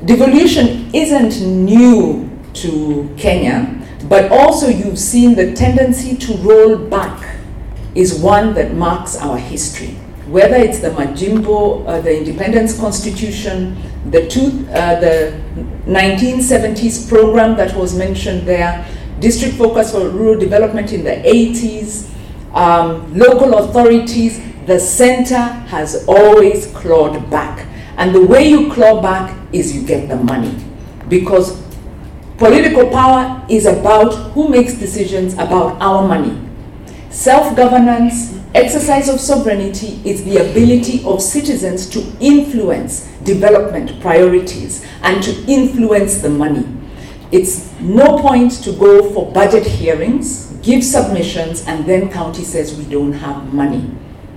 devolution isn't new to Kenya, but also you've seen the tendency to roll back is one that marks our history. Whether it's the Majimbo, the Independence Constitution, the 1970s program that was mentioned there, District Focus for Rural Development in the 80s, local authorities, the center has always clawed back. And the way you claw back is you get the money. Because political power is about who makes decisions about our money. Self-governance, exercise of sovereignty is the ability of citizens to influence development priorities and to influence the money. It's no point to go for budget hearings, give submissions, and then county says we don't have money.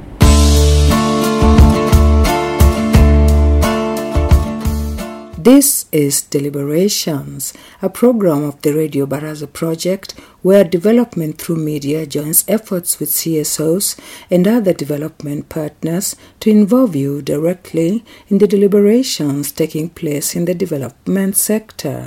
This is Deliberations, a program of the Radio Baraza project where development through media joins efforts with CSOs and other development partners to involve you directly in the deliberations taking place in the development sector.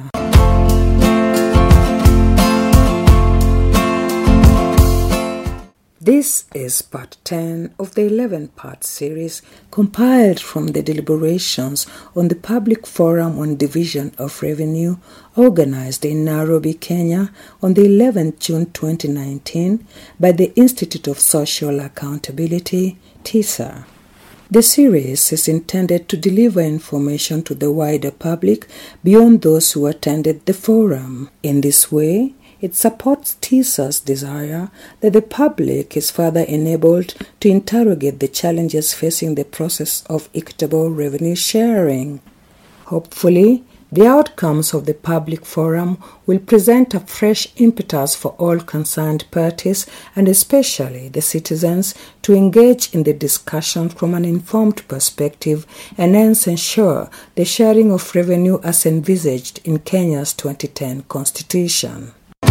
This is part 10 of the 11-part series compiled from the deliberations on the Public Forum on Division of Revenue organized in Nairobi, Kenya on the 11th June 2019 by the Institute of Social Accountability, TISA. The series is intended to deliver information to the wider public beyond those who attended the forum. In this way, it supports TISA's desire that the public is further enabled to interrogate the challenges facing the process of equitable revenue sharing. Hopefully, the outcomes of the public forum will present a fresh impetus for all concerned parties and especially the citizens to engage in the discussion from an informed perspective and hence ensure the sharing of revenue as envisaged in Kenya's 2010 Constitution.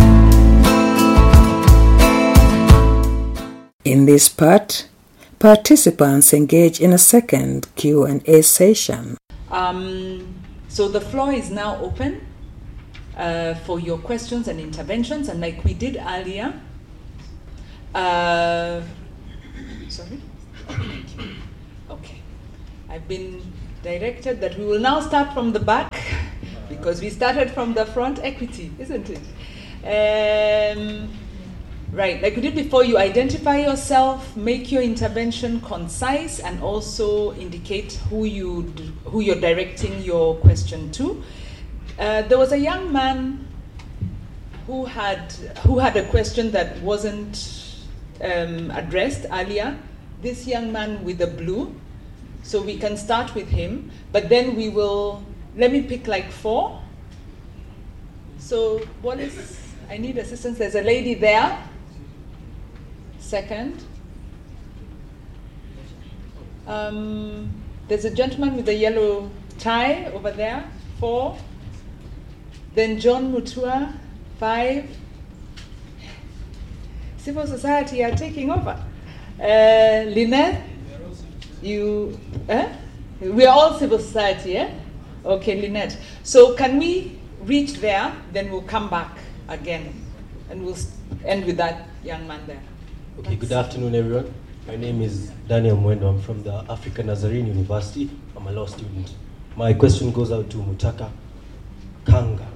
In this part, participants engage in a second Q&A session. So the floor is now open for your questions and interventions, and like we did earlier. Sorry? Thank you. Okay. I've been directed that we will now start from the back because we started from the front. Equity, isn't it? Right, like we did before, you identify yourself, make your intervention concise, and also indicate who you're directing your question to. There was a young man who had a question that wasn't addressed earlier. This young man with the blue, so we can start with him, but then we will. Let me pick like 4. So what is? I need assistance. There's a lady there. Second. There's a gentleman with a yellow tie over there. 4. Then John Mutua. 5. Civil society are taking over. Lynette, you? We are all civil society, eh? Okay, Lynette. So can we reach there? Then we'll come back again, and we'll end with that young man there. Okay, good afternoon, everyone. My name is Daniel Mwendo. I'm from the African Nazarene University. I'm a law student. My question goes out to Mutaka Kanga.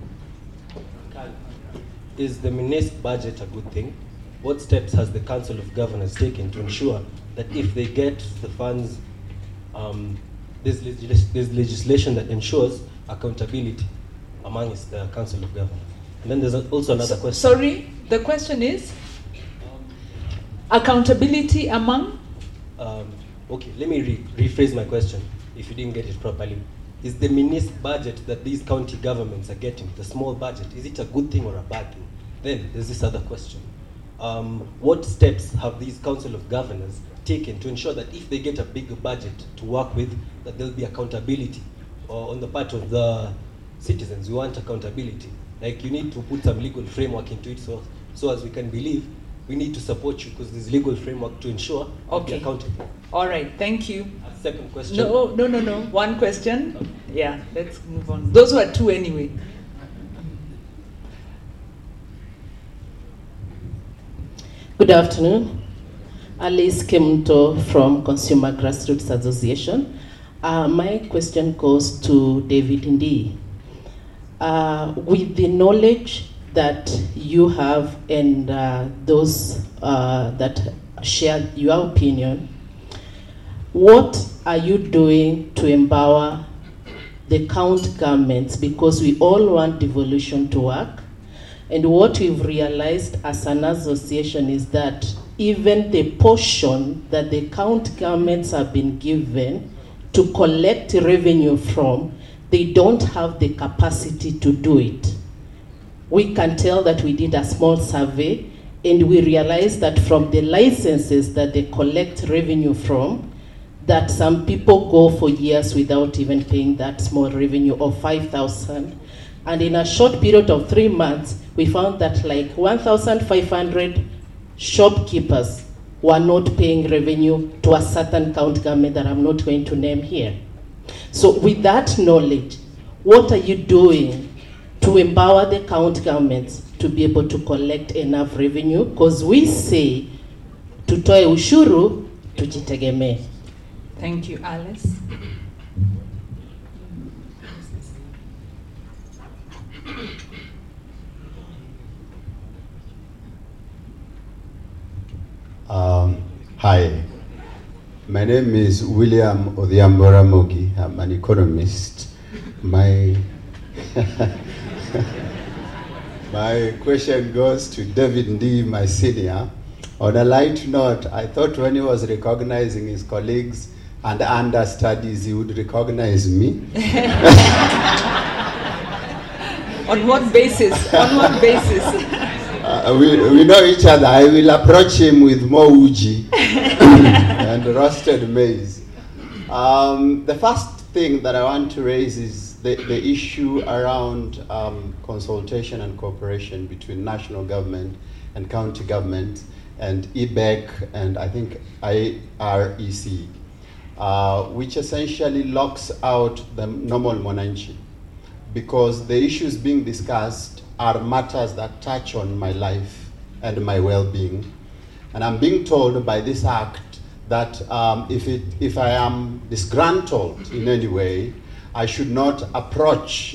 Is the MINEST budget a good thing? What steps has the Council of Governors taken to ensure that if they get the funds, there's legislation that ensures accountability amongst the Council of Governors? And then there's also another question. Sorry, the question is? Accountability among? Okay, let me rephrase my question if you didn't get it properly. Is the MINEST budget that these county governments are getting, the small budget, is it a good thing or a bad thing? Then there's this other question. What steps have these Council of Governors taken to ensure that if they get a bigger budget to work with, that there'll be accountability on the part of the citizens? We want accountability. Like you need to put some legal framework into it so as we can believe we need to support you because there's legal framework to ensure we're accountable. All right, thank you. Second question. No. One question. Yeah, let's move on. Those were two anyway. Good afternoon. Alice Kemunto from Consumer Grassroots Association. My question goes to David Ndii. With the knowledge that you have and those that share your opinion, what are you doing to empower the county governments? Because we all want devolution to work. And what we've realized as an association is that even the portion that the county governments have been given to collect revenue from, they don't have the capacity to do it. We can tell that we did a small survey and we realized that from the licenses that they collect revenue from, that some people go for years without even paying that small revenue of 5,000. And in a short period of 3 months, we found that like 1,500 shopkeepers were not paying revenue to a certain county government that I'm not going to name here. So with that knowledge, what are you doing to empower the county governments to be able to collect enough revenue? Because we say, tutoe ushuru, tujitegemee. Thank you, Alice. Hi, my name is William Odhiambora Mogi. I'm an economist. My question goes to David Ndii, my senior. On a light note, I thought when he was recognizing his colleagues and understudies, he would recognize me. On what basis? On what basis? We know each other. I will approach him with more uji and roasted maize. The first thing that I want to raise is the issue around consultation and cooperation between national government and county government and EBEC and I think IREC, which essentially locks out the normal mwananchi, because the issues being discussed are matters that touch on my life and my well-being. And I'm being told by this act that if I am disgruntled in any way, I should not approach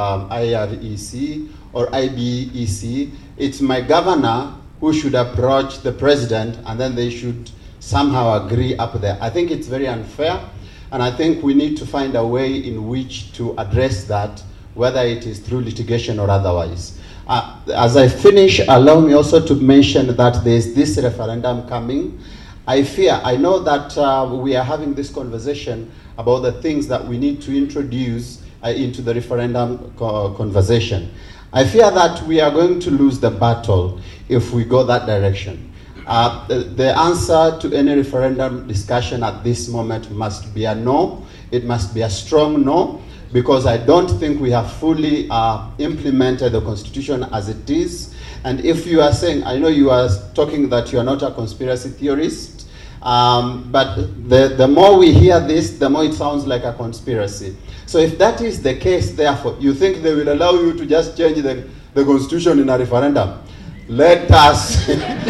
IREC or IBEC. It's my governor who should approach the president, and then they should somehow agree up there. I think it's very unfair, and I think we need to find a way in which to address that, whether it is through litigation or otherwise. As I finish, allow me also to mention that there's this referendum coming. I know that we are having this conversation about the things that we need to introduce into the referendum conversation. I fear that we are going to lose the battle if we go that direction. The answer to any referendum discussion at this moment must be a no. It must be a strong no, because I don't think we have fully implemented the Constitution as it is. And if you are saying, I know you are talking that you are not a conspiracy theorist, but the more we hear this, the more it sounds like a conspiracy. So if that is the case, therefore, you think they will allow you to just change the Constitution in a referendum? Let us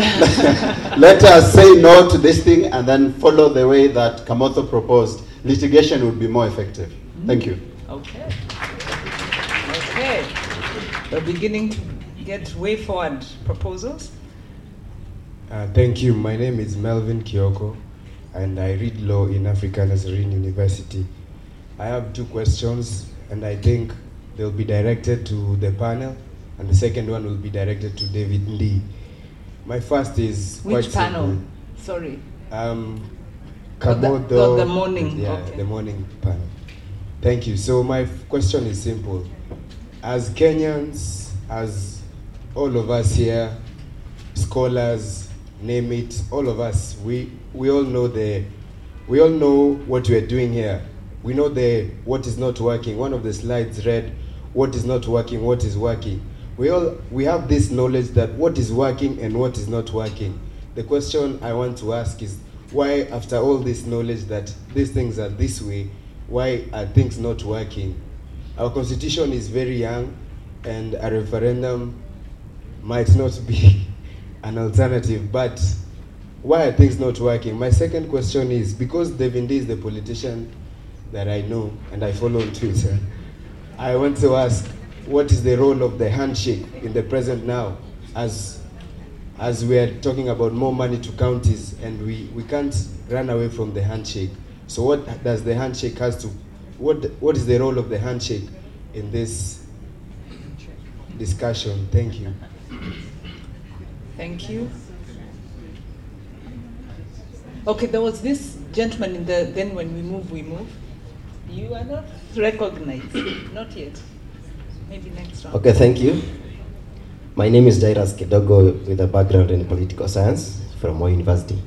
let us say no to this thing and then follow the way that Kamotho proposed. Litigation would be more effective. Thank you. Okay. Okay. We're beginning to get way forward proposals. Thank you. My name is Melvin Kioko, and I read law in African Nazarene University. I have two questions, and I think they'll be directed to the panel, and the second one will be directed to David Ndii. My first is which panel? simple. Sorry. Kamotho. The morning. Yeah, okay. the morning panel. Thank you. So my question is simple. As Kenyans, as all of us here, scholars, name it, all of us, we all know what we're doing here. We know what is not working. One of the slides read, what is not working, what is working. We have this knowledge that what is working and what is not working. The question I want to ask is, why, after all this knowledge that these things are this way, why are things not working? Our constitution is very young, and a referendum might not be an alternative, but why are things not working? My second question is, because David Ndii is the politician that I know and I follow on Twitter, I want to ask, what is the role of the handshake in the present now, as we are talking about more money to counties, and we can't run away from the handshake? So what does the handshake has to, what is the role of the handshake in this discussion? Thank you. Thank you. Okay, there was this gentleman in the, then when we move, we move. You are not recognized, not yet. Maybe next round. Okay, thank you. My name is Jairus Kidogo with a background in political science from Moi University.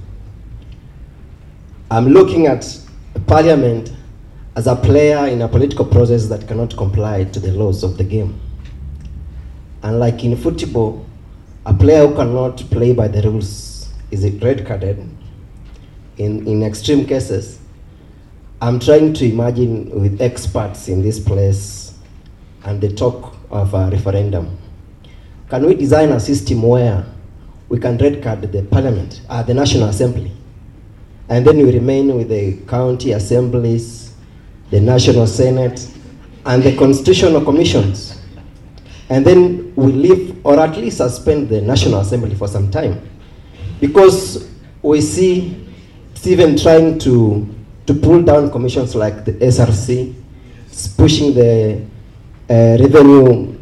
I'm looking at Parliament as a player in a political process that cannot comply to the laws of the game. Unlike in football, a player who cannot play by the rules is red carded. In extreme cases, I'm trying to imagine with experts in this place and the talk of a referendum. Can we design a system where we can red card the Parliament, the National Assembly, and then we remain with the county assemblies, the National Senate, and the constitutional commissions, and then we leave or at least suspend the National Assembly for some time? Because we see Stephen trying to pull down commissions like the SRC, pushing the revenue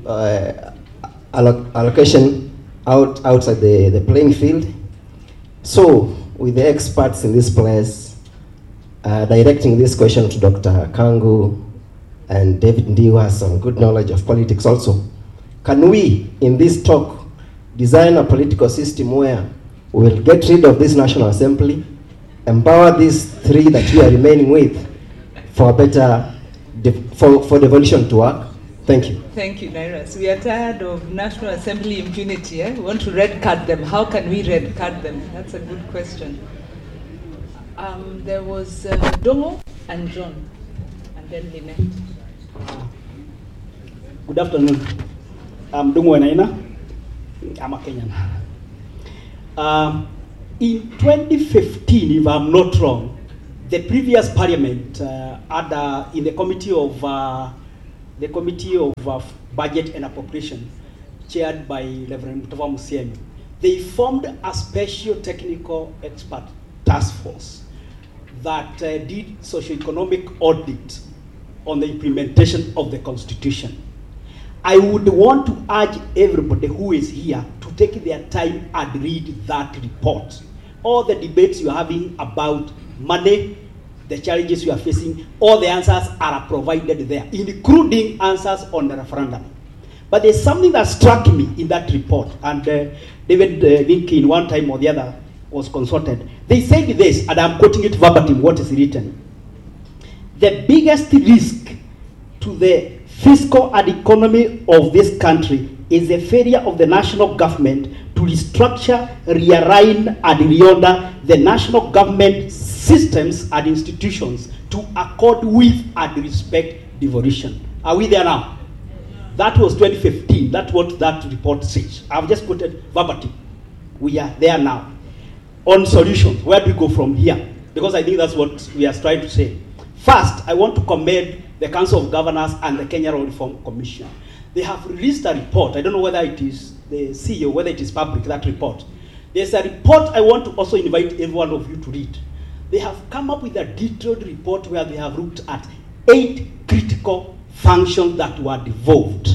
allocation outside the playing field. So, with the experts in this place, directing this question to Dr. Kangu and David Ndii, who has some good knowledge of politics also, can we, in this talk, design a political system where we will get rid of this National Assembly, empower these three that we are remaining with for a better, for devolution to work? Thank you. Thank you, Jairus. We are tired of National Assembly impunity. We want to red card them. How can we red card them? That's a good question. There was Dongo and John, and then Lynette. Good afternoon. I'm Dongo Enaina. I'm a Kenyan. In 2015, if I'm not wrong, the previous parliament had in the committee of Budget and Appropriation, chaired by Reverend Mutava Musiemi, they formed a special technical expert task force that did socio-economic audit on the implementation of the Constitution. I would want to urge everybody who is here to take their time and read that report. All the debates you are having about money, the challenges you are facing, all the answers are provided there, including answers on the referendum. But there's something that struck me in that report, and David Lincoln, one time or the other, was consulted. They said this, and I'm quoting it verbatim, what is written. The biggest risk to the fiscal and economy of this country is the failure of the national government to restructure, realign, and reorder the national government systems and institutions to accord with and respect devolution. Are we there now? That was 2015. That's what that report says. I've just quoted verbatim. We are there now. On solutions, where do we go from here? Because I think that's what we are trying to say. First, I want to commend the Council of Governors and the Kenya Law Reform Commission. They have released a report. I don't know whether it is the CEO, whether it is public, that report. There's a report I want to also invite every one of you to read. They have come up with a detailed report where they have looked at 8 critical functions that were devolved.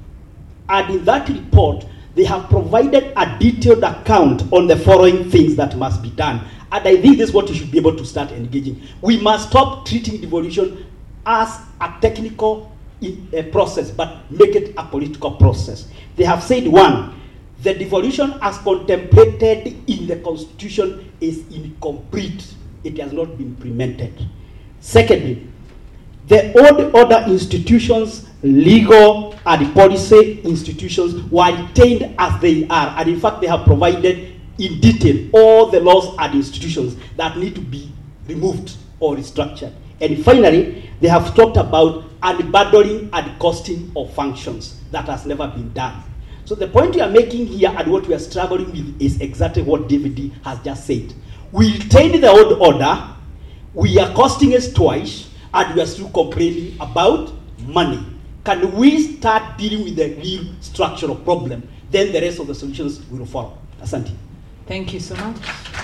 And in that report, they have provided a detailed account on the following things that must be done. And I think this is what you should be able to start engaging. We must stop treating devolution as a technical process, but make it a political process. They have said, 1, the devolution as contemplated in the Constitution is incomplete. It has not been implemented. Secondly, the old order institutions, legal and policy institutions were retained as they are. And in fact, they have provided in detail all the laws and institutions that need to be removed or restructured. And finally, they have talked about unbundling and costing of functions. That has never been done. So the point we are making here and what we are struggling with is exactly what David D has just said. We retain the old order, we are costing us twice, and we are still complaining about money. Can we start dealing with the real structural problem? Then the rest of the solutions will follow. Asante. Thank you so much.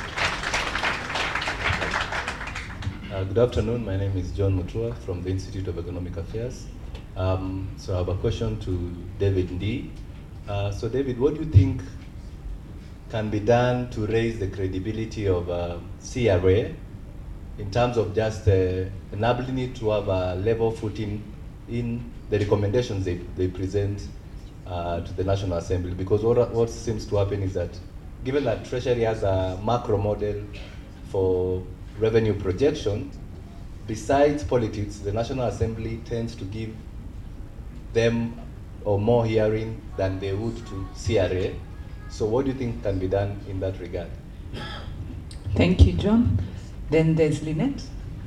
Good afternoon. My name is John Mutua from the Institute of Economic Affairs. So I have a question to David Ndii. So David, what do you think can be done to raise the credibility of CRA in terms of just enabling it to have a level footing in the recommendations they present to the National Assembly? Because what seems to happen is that given that Treasury has a macro model for revenue projection, besides politics, the National Assembly tends to give them or more hearing than they would to CRA. So what do you think can be done in that regard? Thank you, John. Then there's Lynette.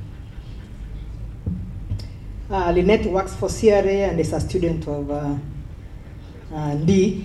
Lynette works for CRA and is a student of Ndii.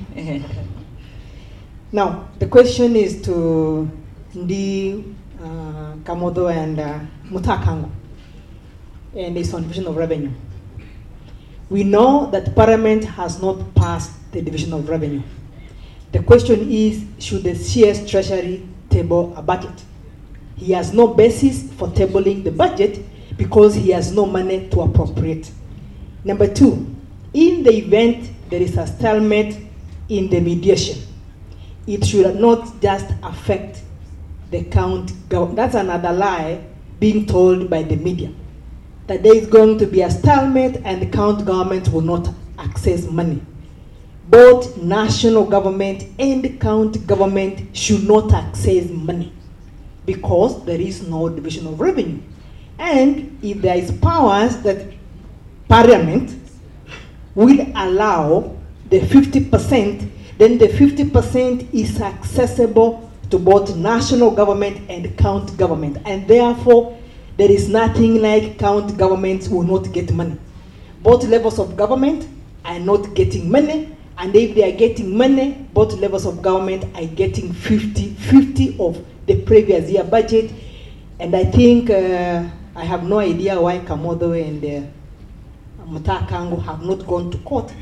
Now, the question is to Ndii, Kamodo, and Muthaa Kang'u, and it's on division of revenue. We know that Parliament has not passed the division of revenue. The question is, should the CS Treasury table a budget? He has no basis for tabling the budget because he has no money to appropriate. Number two, in the event there is a stalemate in the mediation, it should not just affect the county government. That's another lie being told by the media, that there is going to be a stalemate and the county government will not access money. Both national government and county government should not access money because there is no division of revenue. And if there is powers that Parliament will allow the 50%, then the 50% is accessible to both national government and county government. And therefore, there is nothing like county governments will not get money. Both levels of government are not getting money, and if they are getting money, both levels of government are getting 50-50 of the previous year budget. And I think I have no idea why Kamodo and Muthaa Kang'u have not gone to court